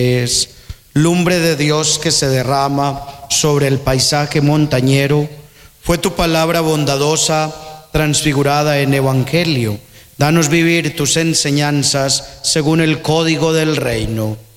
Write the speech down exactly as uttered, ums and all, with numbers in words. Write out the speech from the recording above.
Es lumbre de Dios que se derrama sobre el paisaje montañero. Fue tu palabra bondadosa transfigurada en evangelio. Danos vivir tus enseñanzas según el código del reino.